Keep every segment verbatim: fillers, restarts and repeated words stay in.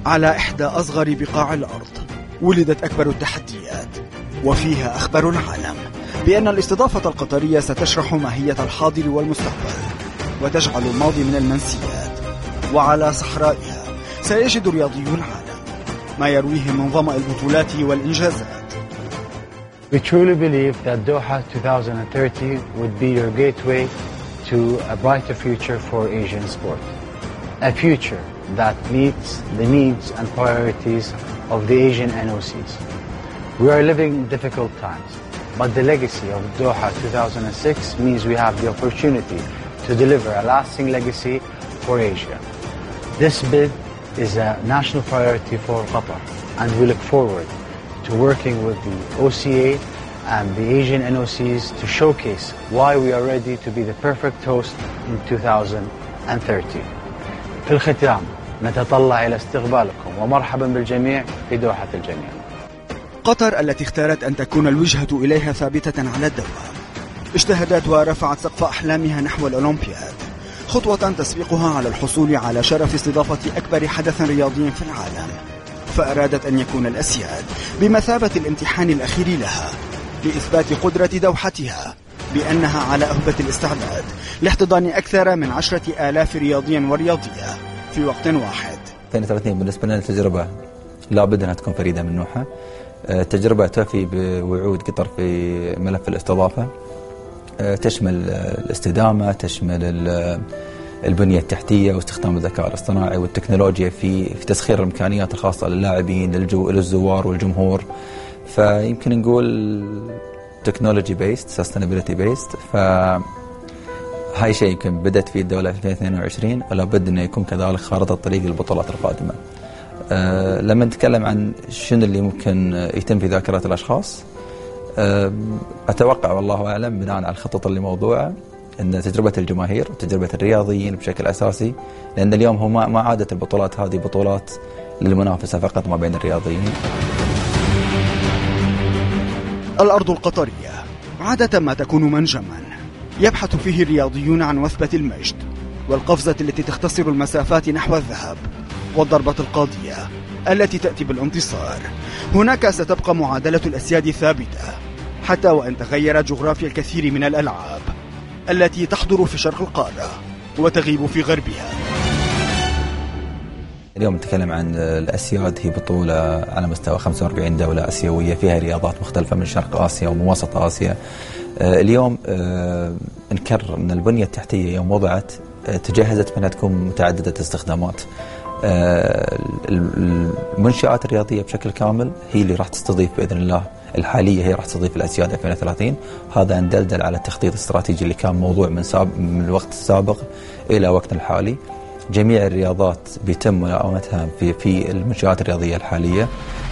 على إحدى أصغر بقاع الأرض ولدت أكبر التحديات، وفيها أخبار العالم بأن الاستضافة القطرية ستشرح ماهية الحاضر والمستقبل وتجعل الماضي من المنسيات. وعلى صحرائها سيجد رياضيو العالم ما يرويه من ظمأ البطولات والإنجازات. We truly believe that Doha twenty thirty would be your gateway to a brighter future for Asian sport. A future that meets the needs and priorities of the Asian N O Cs. We are living difficult times, but the legacy of Doha two thousand six means we have the opportunity to deliver a lasting legacy for Asia. This bid is a national priority for Qatar, and we look forward to working with the O C A and the Asian N O Cs to showcase why we are ready to be the perfect host in two thousand thirty. في الختام نتطلع إلى استقبالكم ومرحبا بالجميع في دوحة الجميع. قطر التي اختارت أن تكون الوجهة إليها ثابتة على الدوام اجتهدت ورفعت سقف أحلامها نحو الأولمبياد، خطوة تسبقها على الحصول على شرف استضافة أكبر حدث رياضي في العالم. فأرادت أن يكون الأسياد بمثابة الامتحان الأخير لها لإثبات قدرة دوحتها بأنها على أهبة الاستعداد لاحتضان أكثر من عشرة آلاف رياضي ورياضية في وقت واحد. اثنين وثلاثين بالنسبة لنا تجربة لابد أنها تكون فريدة من نوعها، تجربة توفي بوعود قطر في ملف الاستضافة، تشمل الاستدامة، تشمل البنية التحتية واستخدام الذكاء الاصطناعي والتكنولوجيا في في تسخير الإمكانيات الخاصة للاعبين للزوار والجمهور. فيمكن نقول تكنولوجي بيست سستينابيلتي بيست. فهاي شيء يمكن بدأت فيه الدولة في ألفين واثنين وعشرين ولا بد أنه يكون كذلك خارطة طريق للبطولات القادمة. أه لما نتكلم عن شنو اللي ممكن يتم في ذاكرة الأشخاص، أه أتوقع والله أعلم بناء على الخطط اللي موضوعة أن تجربة الجماهير وتجربة الرياضيين بشكل أساسي، لأن اليوم هو ما عادت البطولات هذه بطولات للمنافسة فقط ما بين الرياضيين. الأرض القطرية عادة ما تكون منجما يبحث فيه الرياضيون عن وثبة المجد والقفزة التي تختصر المسافات نحو الذهب والضربة القاضية التي تأتي بالانتصار. هناك ستبقى معادلة الأسياد ثابتة حتى وإن تغير جغرافيا الكثير من الألعاب التي تحضر في شرق القارة وتغيب في غربها. اليوم نتكلم عن الأسياد، هي بطولة على مستوى خمسة وأربعين دولة آسيوية فيها رياضات مختلفة من شرق آسيا ومن وسط آسيا. اليوم نكرر أن البنية التحتية يوم وضعت تجهزت بأنها تكون متعددة استخدامات. المنشآت الرياضية بشكل كامل هي اللي راح تستضيف بإذن الله، الحالية هي راح تستضيف الأسياد ألفين وثلاثين. هذا ندلدل على التخطيط الاستراتيجي اللي كان موضوع من, سابق من الوقت السابق إلى وقتنا الحالي. جميع الرياضات بيتم ملاءمتها في في المنشآت الرياضية الحالية.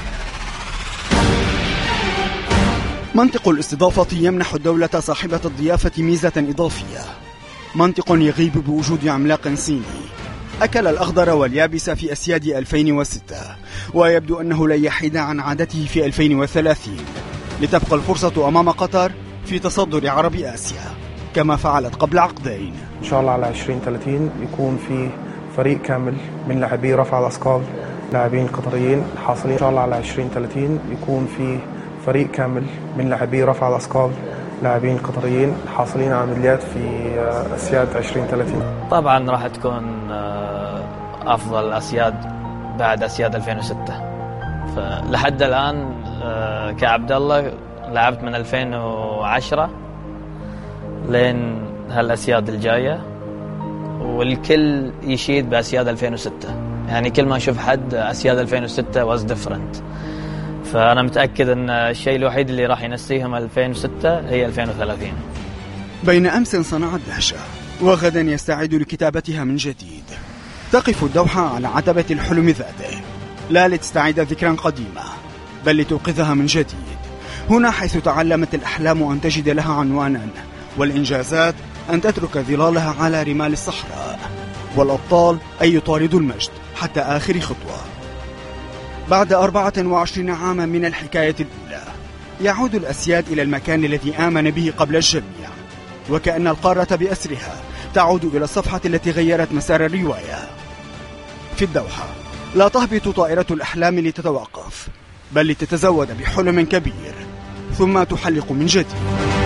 منطق الاستضافة يمنح الدولة صاحبة الضيافة ميزة إضافية، منطق يغيب بوجود عملاق صيني أكل الأخضر واليابس في أسياد ألفين وستة، ويبدو أنه لن يحيد عن عادته في ألفين وثلاثين، لتبقى الفرصة أمام قطر في تصدر عرب آسيا كما فعلت قبل عقدين. إن شاء الله على عشرين ثلاثين يكون في فريق كامل من لاعبي رفع الأثقال، لاعبين قطريين حاصلين. إن شاء الله على عشرين ثلاثين يكون في فريق كامل من لاعبي رفع الأثقال، لاعبين قطريين حاصلين على ميداليات في أسياد عشرين ثلاثين. طبعا راح تكون أفضل الأسياد بعد أسياد ألفين وستة. فلحد الآن كعبد الله لعبت من ألفين وعشرة لين هالأسياد الجاية، والكل يشيد بأسياد ألفين وستة. يعني كل ما أشوف حد أسياد ألفين وستة was different. فأنا متأكد أن الشيء الوحيد اللي راح ينسيهم ألفين وستة هي ألفين وثلاثين. بين أمس صنعت دهشة وغدا يستعد لكتابتها من جديد. تقف الدوحة على عتبة الحلم ذاته، لا لتستعيد ذكرا قديمة بل لتوقظها من جديد. هنا حيث تعلمت الأحلام أن تجد لها عنوانا، والإنجازات أن تترك ظلالها على رمال الصحراء، والأبطال أن يطاردوا المجد حتى آخر خطوة. بعد أربعة وعشرين عاما من الحكاية الأولى يعود الأسياد إلى المكان الذي آمن به قبل الجميع، وكأن القارة بأسرها تعود إلى الصفحة التي غيرت مسار الرواية. في الدوحة لا تهبط طائرة الأحلام لتتوقف، بل لتتزود بحلم كبير ثم تحلق من جديد.